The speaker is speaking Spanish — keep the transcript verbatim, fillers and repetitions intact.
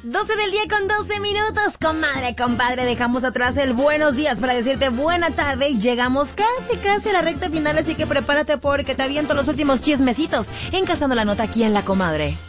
doce del día con doce minutos, comadre, compadre, dejamos atrás el buenos días para decirte buena tarde y llegamos casi, casi a la recta final, así que prepárate porque te aviento los últimos chismecitos en Cazando la Nota aquí en La Comadre.